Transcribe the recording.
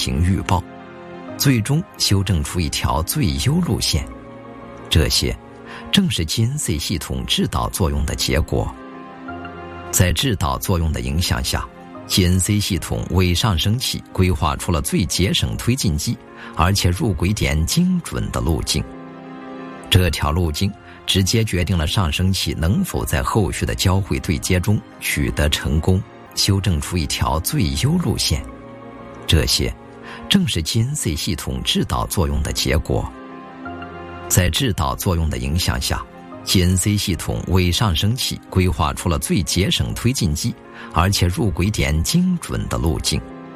行预报，最终修正出一条最优路线。这些正是 GNC 系统制导作用的结果。在制导作用的影响下， GNC 系统为上升器规划出了最节省推进机而且入轨点精准的路径。这条路径直接决定了上升器能否在后续的交会对接中取得成功，修正出一条最优路线。这些正是 GNC 系统制导作用的结果。在制导作用的影响下， GNC 系统为上升器规划出了最节省推进机而且入轨点精准的路径。